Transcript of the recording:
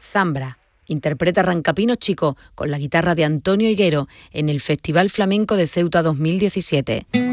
Zambra. Interpreta Rancapino Chico con la guitarra de Antonio Higuero en el Festival Flamenco de Ceuta 2017.